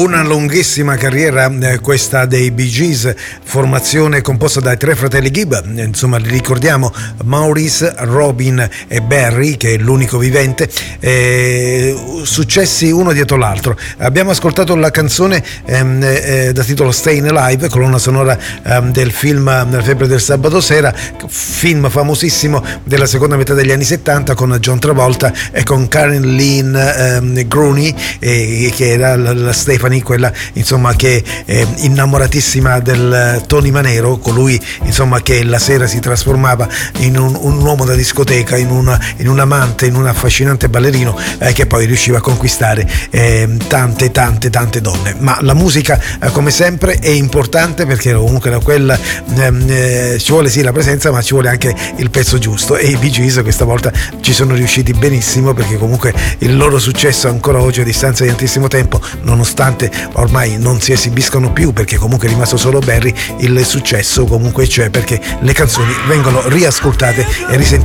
Una lunghissima carriera questa dei Bee Gees, formazione composta dai tre fratelli Gibb, insomma li ricordiamo, Maurice, Robin e Barry, che è l'unico vivente, successi uno dietro l'altro. Abbiamo ascoltato la canzone da titolo Stayin' Alive, colonna sonora del film La febbre del sabato sera, film famosissimo della seconda metà degli anni 70 con John Travolta e con Karen Lynn Grooney, che era la Stephanie, quella insomma che è innamoratissima del Tony Manero, colui insomma che la sera si trasformava in un uomo da discoteca, in un amante, in un affascinante ballerino, che poi riusciva a conquistare tante donne. Ma la musica come sempre è importante, perché comunque da quella ci vuole sì la presenza, ma ci vuole anche il pezzo giusto, e i Bee Gees questa volta ci sono riusciti benissimo, perché comunque il loro successo ancora oggi, a distanza di tantissimo tempo, nonostante ormai non si esibiscono più perché comunque è rimasto solo Barry, il successo comunque c'è, perché le canzoni vengono riascoltate e risentite